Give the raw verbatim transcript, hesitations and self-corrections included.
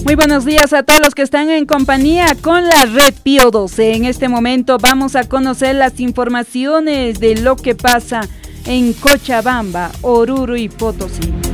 Muy buenos días a todos los que están en compañía con la Red Pío doce. En este momento vamos a conocer las informaciones de lo que pasa en Cochabamba, Oruro y Potosí.